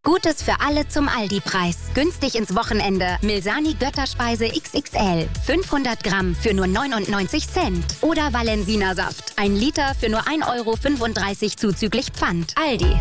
Gutes für alle zum Aldi-Preis. Günstig ins Wochenende. Milsani Götterspeise XXL. 500 Gramm für nur 99 Cent. Oder Valensina-Saft. 1 Liter für nur 1,35 € zuzüglich Pfand. Aldi.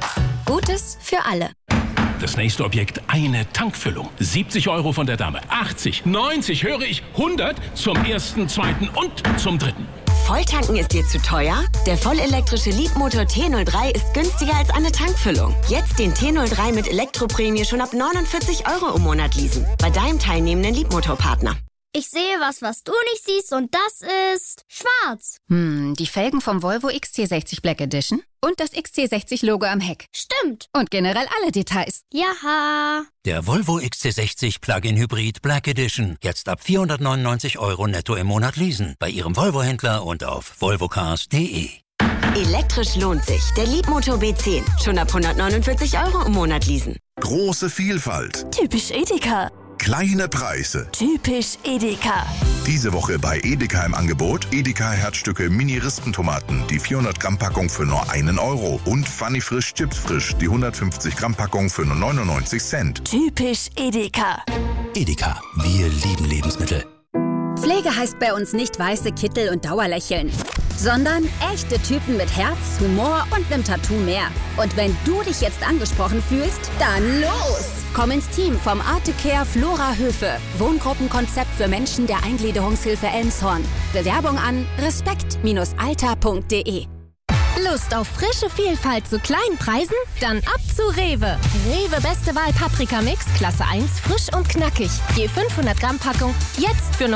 Gutes für alle. Das nächste Objekt, eine Tankfüllung. 70 € von der Dame. 80, 90, höre ich, 100 zum ersten, zweiten und zum dritten. Volltanken ist dir zu teuer? Der vollelektrische Leapmotor T03 ist günstiger als eine Tankfüllung. Jetzt den T03 mit Elektroprämie schon ab 49 € im Monat leasen. Bei deinem teilnehmenden Leapmotor-Partner. Ich sehe was du nicht siehst und das ist schwarz. Die Felgen vom Volvo XC60 Black Edition und das XC60-Logo am Heck. Stimmt. Und generell alle Details. Jaha. Der Volvo XC60 Plug-in Hybrid Black Edition. Jetzt ab 499 € netto im Monat leasen. Bei Ihrem Volvo-Händler und auf volvocars.de. Elektrisch lohnt sich. Der Leapmotor B10. Schon ab 149 € im Monat leasen. Große Vielfalt. Typisch Edeka. Kleine Preise. Typisch Edeka. Diese Woche bei Edeka im Angebot Edeka Herzstücke Mini-Rispentomaten, die 400 Gramm Packung für nur 1 € und Funny Frisch Chips Frisch, die 150 Gramm Packung für nur 99 Cent. Typisch Edeka. Edeka, wir lieben Lebensmittel. Pflege heißt bei uns nicht weiße Kittel und Dauerlächeln, sondern echte Typen mit Herz, Humor und einem Tattoo mehr. Und wenn du dich jetzt angesprochen fühlst, dann los! Komm ins Team vom Artecare Flora Höfe. Wohngruppenkonzept für Menschen der Eingliederungshilfe Elmshorn. Bewerbung an respekt-alter.de. Lust auf frische Vielfalt zu kleinen Preisen? Dann ab zu Rewe. Rewe Beste Wahl Paprika-Mix, Klasse 1, frisch und knackig. Je 500 Gramm Packung, jetzt für nur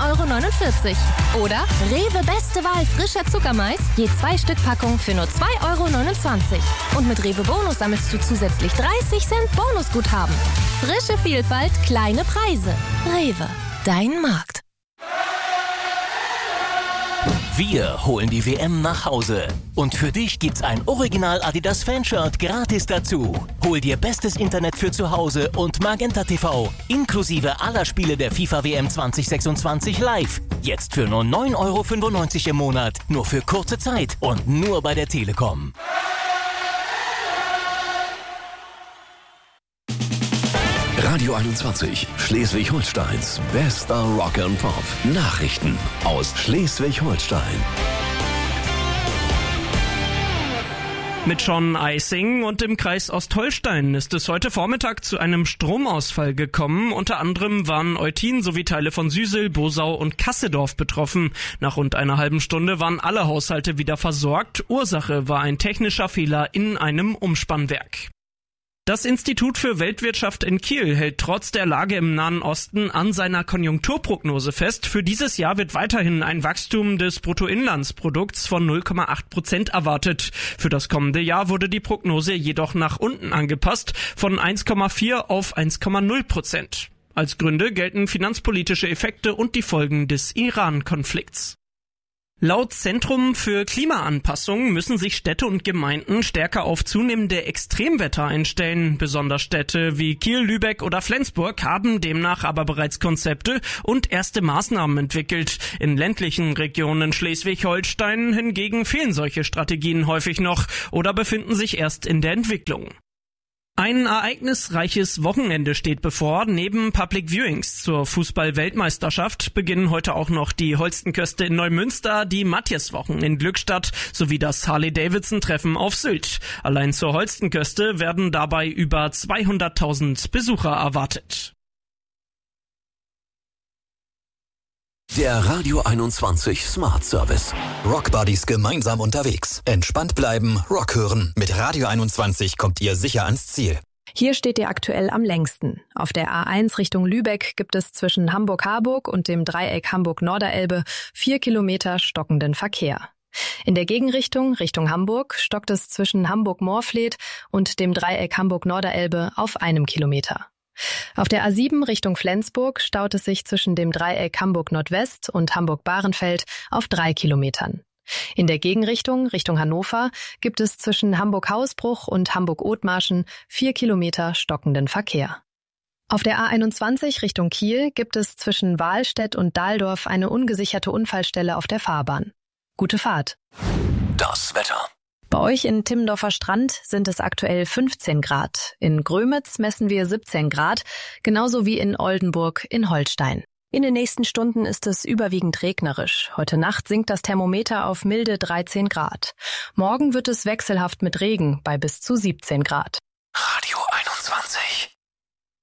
1,49 €. Oder Rewe Beste Wahl frischer Zuckermais, je 2 Stück Packung für nur 2,29 €. Und mit Rewe Bonus sammelst du zusätzlich 30 Cent Bonusguthaben. Frische Vielfalt, kleine Preise. Rewe, dein Markt. Wir holen die WM nach Hause. Und für dich gibt's ein Original Adidas Fanshirt gratis dazu. Hol dir bestes Internet für zu Hause und Magenta TV, inklusive aller Spiele der FIFA WM 2026 live. Jetzt für nur 9,95 € im Monat. Nur für kurze Zeit und nur bei der Telekom. Radio 21, Schleswig-Holsteins bester Rock and Pop. Nachrichten aus Schleswig-Holstein. Mit Sean Eising und im Kreis Ostholstein ist es heute Vormittag zu einem Stromausfall gekommen. Unter anderem waren Eutin sowie Teile von Süsel, Bosau und Kassedorf betroffen. Nach rund einer halben Stunde waren alle Haushalte wieder versorgt. Ursache war ein technischer Fehler in einem Umspannwerk. Das Institut für Weltwirtschaft in Kiel hält trotz der Lage im Nahen Osten an seiner Konjunkturprognose fest. Für dieses Jahr wird weiterhin ein Wachstum des Bruttoinlandsprodukts von 0,8% erwartet. Für das kommende Jahr wurde die Prognose jedoch nach unten angepasst, von 1,4 auf 1,0%. Als Gründe gelten finanzpolitische Effekte und die Folgen des Iran-Konflikts. Laut Zentrum für Klimaanpassung müssen sich Städte und Gemeinden stärker auf zunehmende Extremwetter einstellen. Besonders Städte wie Kiel, Lübeck oder Flensburg haben demnach aber bereits Konzepte und erste Maßnahmen entwickelt. In ländlichen Regionen Schleswig-Holstein hingegen fehlen solche Strategien häufig noch oder befinden sich erst in der Entwicklung. Ein ereignisreiches Wochenende steht bevor. Neben Public Viewings zur Fußball-Weltmeisterschaft beginnen heute auch noch die Holstenköste in Neumünster, die Matjeswochen in Glückstadt sowie das Harley-Davidson-Treffen auf Sylt. Allein zur Holstenküste werden dabei über 200.000 Besucher erwartet. Der Radio 21 Smart Service. Rock Buddies gemeinsam unterwegs. Entspannt bleiben, Rock hören. Mit Radio 21 kommt ihr sicher ans Ziel. Hier steht ihr aktuell am längsten. Auf der A1 Richtung Lübeck gibt es zwischen Hamburg-Harburg und dem Dreieck Hamburg-Norderelbe 4 Kilometer stockenden Verkehr. In der Gegenrichtung, Richtung Hamburg, stockt es zwischen Hamburg-Moorfleet und dem Dreieck Hamburg-Norderelbe auf 1 Kilometer. Auf der A7 Richtung Flensburg staut es sich zwischen dem Dreieck Hamburg-Nordwest und Hamburg-Bahrenfeld auf 3 Kilometern. In der Gegenrichtung, Richtung Hannover, gibt es zwischen Hamburg-Hausbruch und Hamburg-Othmarschen 4 Kilometer stockenden Verkehr. Auf der A21 Richtung Kiel gibt es zwischen Wahlstedt und Dahldorf eine ungesicherte Unfallstelle auf der Fahrbahn. Gute Fahrt. Das Wetter. Bei euch in Timmendorfer Strand sind es aktuell 15 Grad. In Grömitz messen wir 17 Grad, genauso wie in Oldenburg in Holstein. In den nächsten Stunden ist es überwiegend regnerisch. Heute Nacht sinkt das Thermometer auf milde 13 Grad. Morgen wird es wechselhaft mit Regen bei bis zu 17 Grad.